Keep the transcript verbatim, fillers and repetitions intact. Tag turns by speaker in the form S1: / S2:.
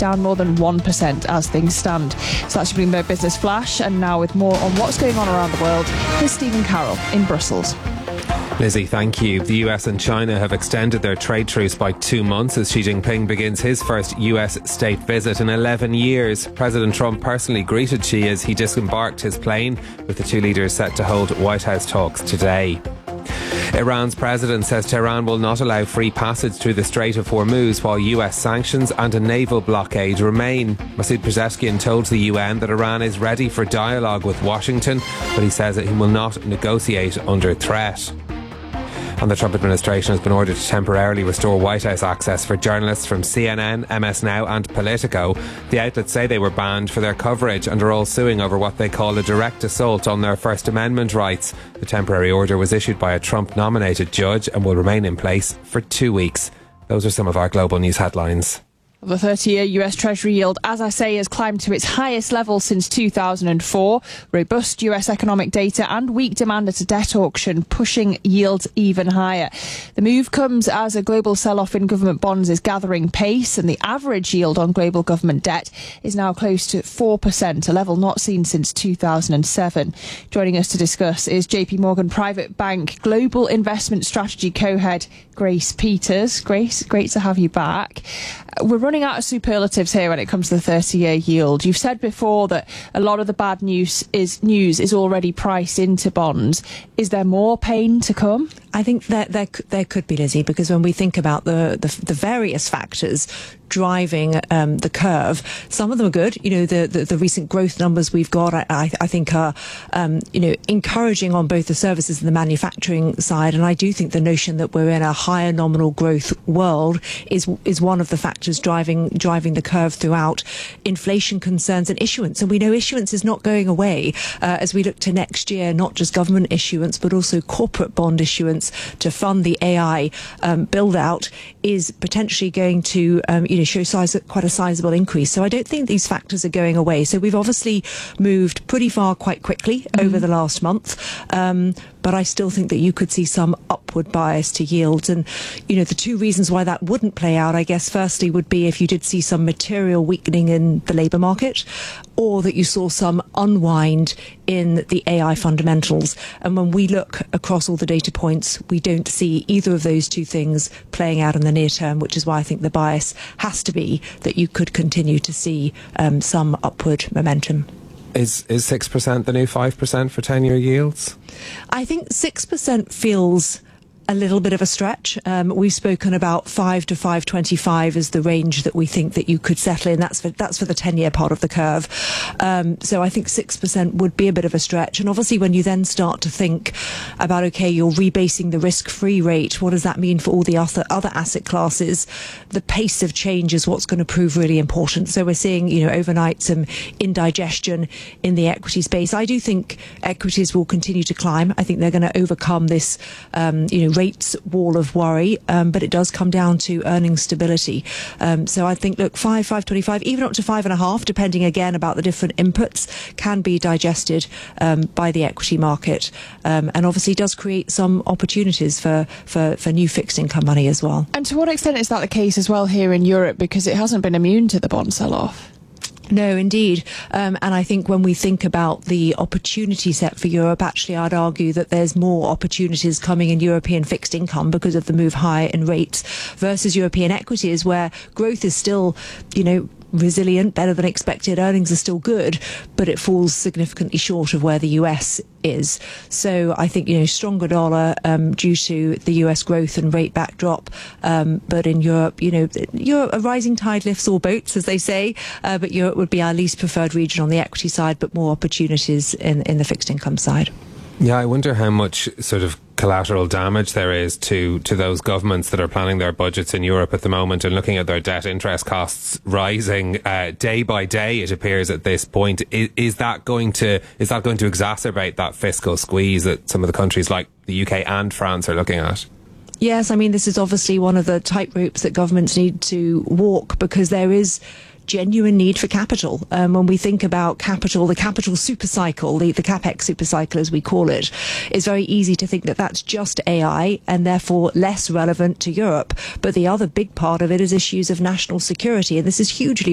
S1: down more than one percent as things stand. So that's your Bloomberg Business Flash, and now with more on what's going on around the world, here's Stephen Carroll in Brussels.
S2: Lizzie, thank you. The U S and China have extended their trade truce by two months as Xi Jinping begins his first U S state visit in eleven years. President Trump personally greeted Xi as he disembarked his plane, with the two leaders set to hold White House talks today. Iran's president says Tehran will not allow free passage through the Strait of Hormuz while U S sanctions and a naval blockade remain. Masoud Pezeshkian told the U N that Iran is ready for dialogue with Washington, but he says that he will not negotiate under threat. And the Trump administration has been ordered to temporarily restore White House access for journalists from C N N, M S Now and Politico. The outlets say they were banned for their coverage and are all suing over what they call a direct assault on their First Amendment rights. The temporary order was issued by a Trump-nominated judge and will remain in place for two weeks. Those are some of our global news headlines.
S1: The thirty-year U S Treasury yield, as I say, has climbed to its highest level since two thousand four. Robust U S economic data and weak demand at a debt auction pushing yields even higher. The move comes as a global sell-off in government bonds is gathering pace, and the average yield on global government debt is now close to four percent, a level not seen since two thousand seven. Joining us to discuss is J P Morgan Private Bank Global Investment Strategy Co-Head Grace Peters. Grace, great to have you back. We're running out of superlatives here when it comes to the thirty-year yield. You've said before that a lot of the bad news is news is already priced into bonds. Is there more pain to come?
S3: I think that there, there could be, Lizzie, because when we think about the, the, the various factors driving um, the curve, some of them are good. You know, the, the, the recent growth numbers we've got, I, I, I think are, um, you know, encouraging on both the services and the manufacturing side. And I do think the notion that we're in a higher nominal growth world is is one of the factors driving driving the curve throughout. Inflation concerns and issuance. And we know issuance is not going away uh, as we look to next year, not just government issuance, but also corporate bond issuance to fund the A I um, build out is potentially going to um, you know show size, quite a sizable increase. So I don't think these factors are going away. So we've obviously moved pretty far quite quickly mm-hmm. over the last month, um, but I still think that you could see some upward bias to yields. And you know the two reasons why that wouldn't play out, I guess, firstly would be if you did see some material weakening in the labour market, or that you saw some unwind in the A I fundamentals. And when we look across all the data points, we don't see either of those two things playing out in the near term, which is why I think the bias has to be that you could continue to see um, some upward momentum.
S2: Is is six percent the new five percent for ten-year yields?
S3: I think six percent feels a little bit of a stretch. Um, we've spoken about five to five twenty-five as the range that we think that you could settle in. That's for that's for the ten-year part of the curve. Um, so I think six percent would be a bit of a stretch. And obviously, when you then start to think about, okay, you're rebasing the risk-free rate, what does that mean for all the other other asset classes? The pace of change is what's going to prove really important. So we're seeing, you know, overnight some indigestion in the equity space. I do think equities will continue to climb. I think they're going to overcome this, um, you know, rates wall of worry, um, but it does come down to earnings stability. Um, so I think, look, five, five twenty-five, even up to five and a half, depending again about the different inputs, can be digested um, by the equity market, um, and obviously does create some opportunities for, for, for new fixed income money as well.
S1: And to what extent is that the case as well here in Europe, because it hasn't been immune to the bond sell-off?
S3: No, indeed. Um, and I think when we think about the opportunity set for Europe, actually, I'd argue that there's more opportunities coming in European fixed income because of the move higher in rates versus European equities, where growth is still, you know, resilient, better than expected. Earnings are still good, but it falls significantly short of where the U S is. So I think, you know, stronger dollar um, due to the U S growth and rate backdrop. Um, but in Europe, you know, Europe, a rising tide lifts all boats, as they say. Uh, but Europe would be our least preferred region on the equity side, but more opportunities in, in the fixed income side.
S2: Yeah, I wonder how much sort of collateral damage there is to, to those governments that are planning their budgets in Europe at the moment and looking at their debt interest costs rising uh, day by day. It appears at this point, is, is that going to is that going to exacerbate that fiscal squeeze that some of the countries like the U K and France are looking at?
S3: Yes, I mean, this is obviously one of the tightropes that governments need to walk, because there is genuine need for capital. Um, when we think about capital, the capital super cycle, the, the capex super cycle as we call it, it's very easy to think that that's just A I and therefore less relevant to Europe. But the other big part of it is issues of national security, and this is hugely